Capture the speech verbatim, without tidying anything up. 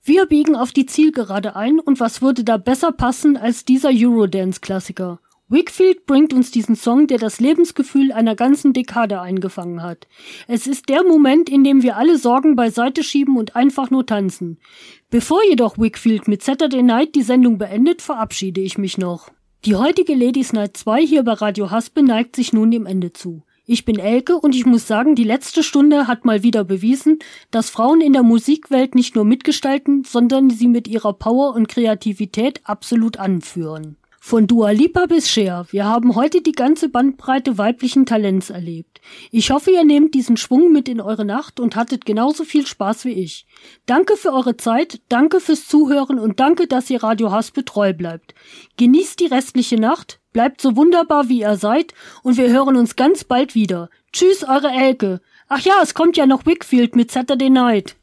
Wir biegen auf die Zielgerade ein und was würde da besser passen als dieser Eurodance-Klassiker? Whigfield bringt uns diesen Song, der das Lebensgefühl einer ganzen Dekade eingefangen hat. Es ist der Moment, in dem wir alle Sorgen beiseite schieben und einfach nur tanzen. Bevor jedoch Whigfield mit Saturday Night die Sendung beendet, verabschiede ich mich noch. Die heutige Ladies Night zwei hier bei Radio Haspe neigt sich nun dem Ende zu. Ich bin Elke und ich muss sagen, die letzte Stunde hat mal wieder bewiesen, dass Frauen in der Musikwelt nicht nur mitgestalten, sondern sie mit ihrer Power und Kreativität absolut anführen. Von Dua Lipa bis Cher, wir haben heute die ganze Bandbreite weiblichen Talents erlebt. Ich hoffe, ihr nehmt diesen Schwung mit in eure Nacht und hattet genauso viel Spaß wie ich. Danke für eure Zeit, danke fürs Zuhören und danke, dass ihr Radio Haspe treu bleibt. Genießt die restliche Nacht, bleibt so wunderbar, wie ihr seid und wir hören uns ganz bald wieder. Tschüss, eure Elke. Ach ja, es kommt ja noch Whigfield mit Saturday Night.